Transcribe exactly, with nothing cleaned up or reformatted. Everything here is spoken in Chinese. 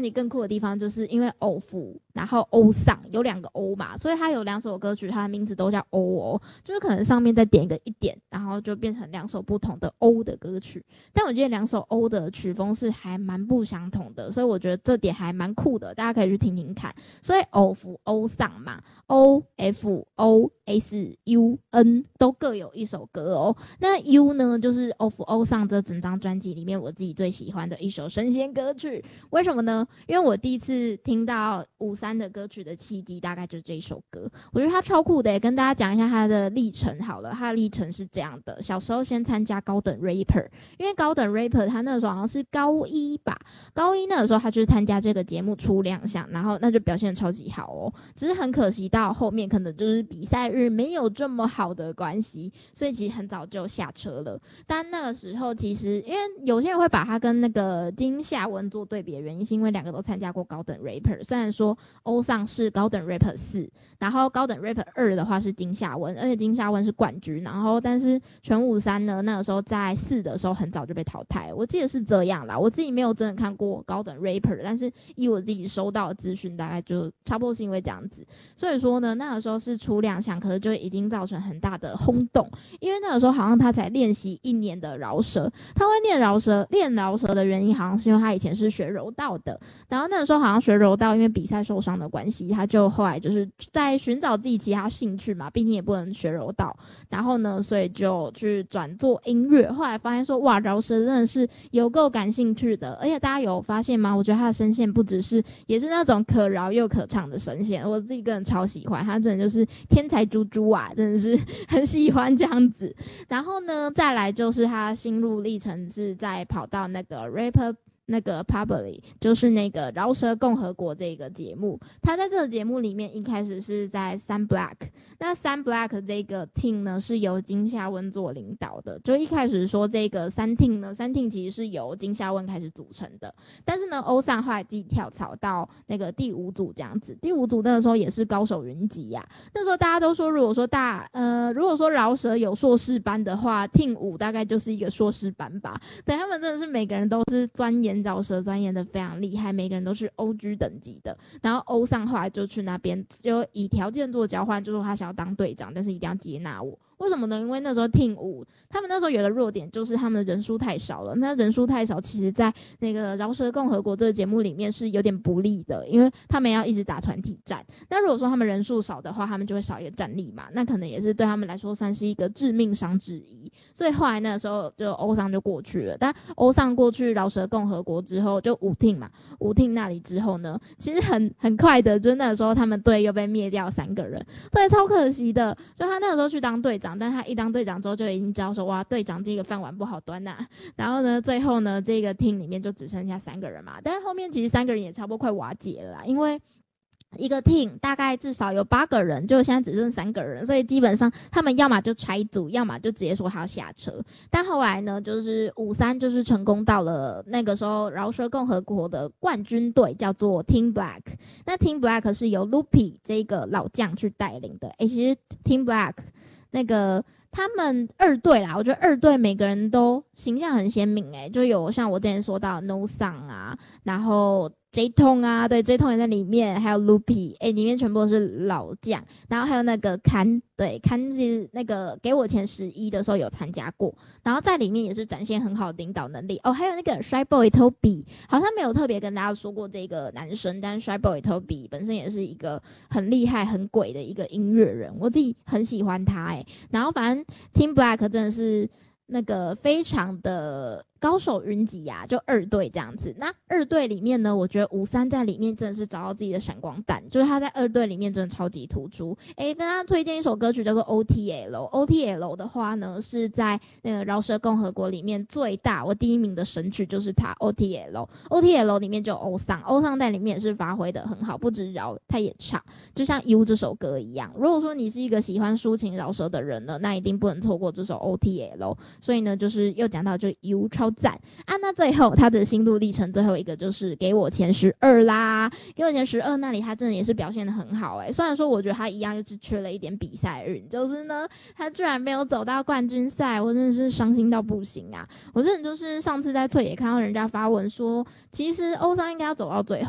专辑更酷的地方，就是因为偶服，然后欧桑有两个欧嘛，所以他有两首歌曲，它的名字都叫欧哦，就是可能上面再点一个一点，然后就变成两首不同的欧的歌曲。但我觉得两首欧的曲风是还蛮不相同的，所以我觉得这点还蛮酷的，大家可以去听听看。所以偶服欧桑嘛 ，O F O S U N 都各有一首歌哦。那 U 呢，就是偶服欧桑这整张专辑里面我自己最喜欢的一首神仙歌曲。为什么呢？因为我第一次听到五三的歌曲的契机大概就是这一首歌，我觉得他超酷的耶。跟大家讲一下他的历程好了，他的历程是这样的：小时候先参加高等 rapper， 因为高等 rapper 他那个时候好像是高一吧，高一那个时候他就是参加这个节目初亮相，然后那就表现得超级好哦。只是很可惜到后面可能就是比赛日没有这么好的关系，所以其实很早就下车了。但那个时候其实因为有些人会把他跟那个金夏文做对比的原因，是因为两个都参加过高等 rapper， 虽然说欧桑是高等 rapper 四，然后高等 rapper 二的话是金夏文，而且金夏文是冠军，然后但是全武三呢那个时候在四的时候很早就被淘汰，我记得是这样啦。我自己没有真的看过高等 rapper， 但是以我自己收到的资讯大概就差不多是因为这样子。所以说呢那个时候是初亮相，可是就已经造成很大的轰动，因为那个时候好像他才练习一年的饶舌，他会练饶舌练饶舌的原因好像是因为他以前是学柔道的，然后那个时候好像学柔道因为比赛受伤的关系，他就后来就是在寻找自己其他兴趣嘛，毕竟也不能学柔道，然后呢所以就去转做音乐，后来发现说哇饶舌真的是有够感兴趣的，而且大家有发现吗？我觉得他的声线不只是也是那种可饶又可唱的声线，我自己个人超喜欢，他真的就是天才猪猪啊，真的是很喜欢这样子。然后呢再来就是他心路历程是在跑到那个 rapper那个 Public， 就是那个饶舌共和国这个节目，他在这个节目里面一开始是在三 Black， 那三 Black 这个 team 呢是由金夏温做领导的，就一开始说这个三 team 呢，三 team 其实是由金夏温开始组成的，但是呢欧桑后来自己跳槽到那个第五组这样子，第五组那个时候也是高手云集呀、啊，那时候大家都说如果说大呃如果说饶舌有硕士班的话 team 五大概就是一个硕士班吧，对，他们真的是每个人都是钻研饶舌钻研的非常厉害，每个人都是 O G 等级的。然后欧桑后来就去那边，就以条件做交换，就说他想要当队长，但是一定要接纳我。为什么呢？因为那时候 team 五他们那时候有个弱点，就是他们的人数太少了。那人数太少，其实在那个饶舌共和国这个节目里面是有点不利的，因为他们要一直打团体战。那如果说他们人数少的话，他们就会少一个战力嘛，那可能也是对他们来说算是一个致命伤之一。所以后来那个时候就欧桑就过去了，但欧桑过去饶舌共和国之后，就五 team 嘛，五 team那里之后呢，其实很很快的，就那个时候他们队又被灭掉三个人，对，超可惜的。就他那个时候去当队长。但他一当队长之后就已经知道说哇队长这个饭碗不好端呐、啊，然后呢最后呢这个 team 里面就只剩下三个人嘛，但是后面其实三个人也差不多快瓦解了啦，因为一个 team 大概至少有八个人，就现在只剩三个人，所以基本上他们要么就拆组，要么就直接说他要下车。但后来呢，就是五三就是成功到了那个时候饶舌共和国的冠军队，叫做 Team Black。那 Team Black 是由 Loopy 这个老将去带领的。诶，其实 Team Black 那个他们二队啦，我觉得二队每个人都形象很鲜明诶，就有像我之前说到 No Song 啊，然后J 痛啊，对 J 痛也在里面，还有 Loopy， 哎，里面全部都是老将，然后还有那个坎，对，坎是那个给我前十一的时候有参加过，然后在里面也是展现很好的领导能力哦，还有那个 Shy Boy Toby， 好像没有特别跟大家说过这个男生，但 Shy Boy Toby 本身也是一个很厉害、很鬼的一个音乐人，我自己很喜欢他哎，然后反正 Team Black 真的是那个非常的高手云集啊，就二队这样子。那二队里面呢，我觉得吴三在里面真的是找到自己的闪光弹，就是他在二队里面真的超级突出。诶，跟大家推荐一首歌曲叫做 O T L。O T L 的话呢，是在那个饶舌共和国里面最大，我第一名的神曲就是他 O T L。O T L 里面就有欧桑，欧桑在里面也是发挥的很好，不止饶，他也唱，就像 U 这首歌一样。如果说你是一个喜欢抒情饶舌的人呢，那一定不能错过这首 O T L。所以呢，就是又讲到就 U 超赞啊！那最后他的心路历程最后一个就是给我前十二啦，给我前十二那里他真的也是表现得很好诶、欸，虽然说我觉得他一样就是缺了一点比赛运，就是呢他居然没有走到冠军赛，我真的是伤心到不行啊！我真的就是上次在翠野看到人家发文说，其实欧桑应该要走到最后。